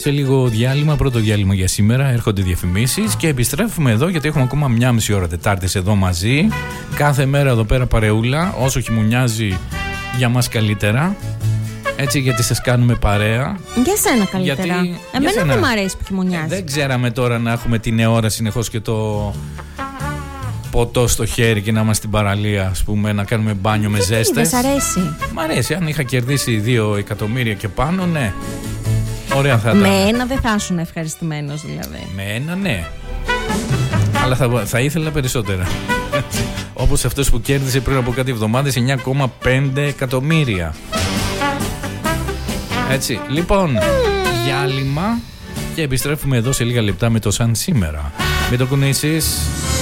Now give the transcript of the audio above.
Σε λίγο διάλειμμα, πρώτο διάλειμμα για σήμερα. Έρχονται διαφημίσεις και επιστρέφουμε εδώ γιατί έχουμε ακόμα μια μισή ώρα Τετάρτης εδώ μαζί. Κάθε μέρα εδώ πέρα παρεούλα. Όσο χειμωνιάζει για μας καλύτερα. Έτσι, γιατί σας κάνουμε παρέα. Για σένα καλύτερα. Γιατί, εμένα δεν μου αρέσει που χειμωνιάζει. Δεν ξέραμε τώρα να έχουμε την ώρα συνεχώς και το ποτό στο χέρι και να είμαστε στην παραλία, ας πούμε, να κάνουμε μπάνιο με ζέστες. Δεν σ' αρέσει? Μ' αρέσει. Αν είχα κερδίσει 2 εκατομμύρια και πάνω, ναι. Ωραία θα ήταν. Με ένα δεν θα ήσουν ευχαριστημένος δηλαδή. Με ένα, ναι. Αλλά θα ήθελα περισσότερα. Όπως αυτός που κέρδισε πριν από κάτι εβδομάδες 9,5 εκατομμύρια. Έτσι, λοιπόν, διάλειμμα και επιστρέφουμε εδώ σε λίγα λεπτά με το Σαν σήμερα. Μην το κουνήσεις.